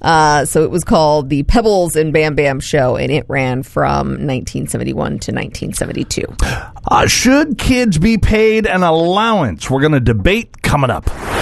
So it was called The Pebbles and Bam Bam Show, and it ran from 1971 to 1972. Should kids be paid an allowance? We're going to debate coming up.